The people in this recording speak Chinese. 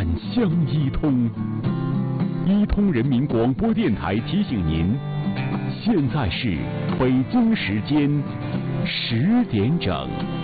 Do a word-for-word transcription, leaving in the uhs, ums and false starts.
万乡一通。一通人民广播电台提醒您，现在是北京时间十点整。